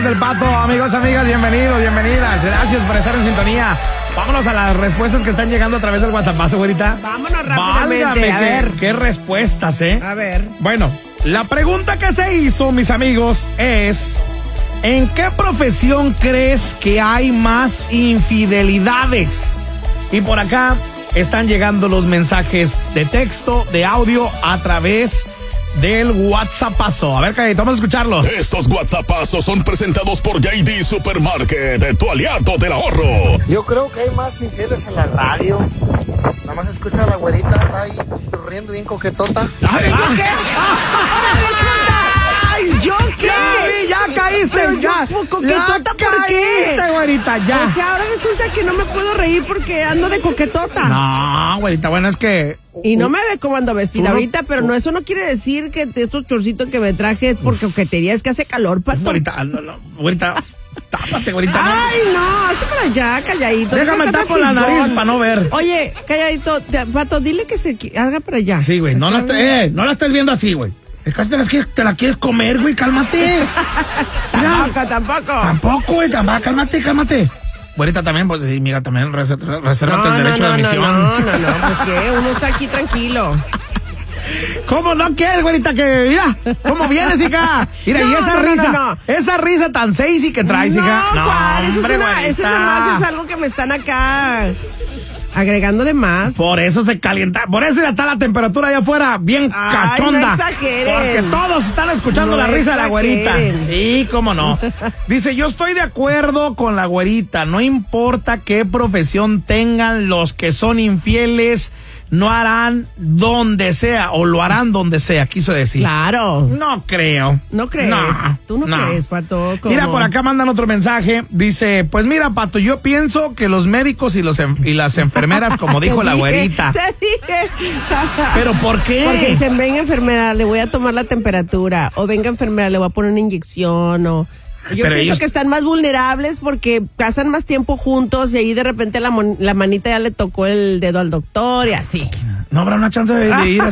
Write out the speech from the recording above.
del Pato. Amigos, amigas, bienvenidos, bienvenidas. Gracias por estar en sintonía. Vámonos a las respuestas que están llegando a través del WhatsApp, güerita. Vámonos rápidamente. Válgame, a ver. Qué respuestas, ¿eh? A ver. Bueno, la pregunta que se hizo, mis amigos, es: ¿en qué profesión crees que hay más infidelidades? Y por acá están llegando los mensajes de texto, de audio, a través del WhatsAppazo. A ver, Cayito, vamos a escucharlos. Estos WhatsAppazos son presentados por JD Supermarket, tu aliado del ahorro. Yo creo que hay más infieles en la radio. Nada más escucha a la güerita, está ahí riendo bien coquetota. ¡Ay, ¿Qué? ¡Ay, ¿Yo qué? Ya caíste, Pero ya. ¿coquetota por qué? Caíste, güerita, ya. O sea, ahora resulta que no me puedo reír porque ando de coquetota. No, güerita, bueno, es que... Y no me ve cómo ando vestida Uno- ahorita, pero eso no quiere decir que estos chorcitos que me traje es por coquetería, es que hace calor, Pato. Güerita, güerita, tápate, güerita. no. Ay, no, hazte para allá, calladito. Déjame Deja de tapo la fisgón. nariz para no ver. Oye, calladito, Pato, dile que se haga para allá. Sí, güey, no la estés viendo así, güey. Es que te la quieres comer, güey, cálmate. Mira, Tampoco, güey, cálmate. Güerita también, pues sí, mira, también resérvate el derecho de admisión. No, pues que uno está aquí tranquilo. ¿Cómo no quieres, güerita? Que mira, ¿cómo vienes, hija? Mira, y esa risa, esa risa tan sexy que traes, hija. No, ¿cuál? Eso güerita. es nomás es algo que me están acá agregando de más. Por eso se calienta, por eso ya está la temperatura allá afuera bien cachonda. No exageren. Porque todos están escuchando No la risa de la güerita. exageren. Y cómo no. Dice, yo estoy de acuerdo con la güerita. No importa qué profesión tengan, los que son infieles no harán donde sea, o lo harán donde sea, quiso decir. Claro. No creo. ¿No crees? ¿Tú no crees, Pato? ¿Cómo? Mira, por acá mandan otro mensaje. Dice, pues mira, Pato, yo pienso que los médicos y las enfermeras, como dijo la güerita. Te dije. ¿Pero por qué? Porque dicen, venga enfermera, le voy a tomar la temperatura. O venga enfermera, le voy a poner una inyección. O yo Pero pienso ellos- que están más vulnerables porque pasan más tiempo juntos y ahí de repente la manita ya le tocó el dedo al doctor y así. No habrá una chance de ir